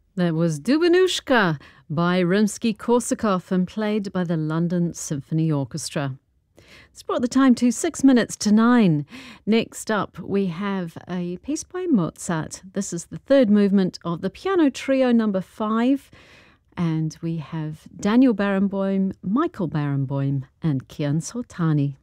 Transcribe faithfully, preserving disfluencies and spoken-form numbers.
That was Dubanushka by Rimsky-Korsakov and played by the London Symphony Orchestra. It's brought the time to six minutes to nine. Next up, we have a piece by Mozart. This is the third movement of the Piano Trio number five. And we have Daniel Barenboim, Michael Barenboim, and Kian Soltani.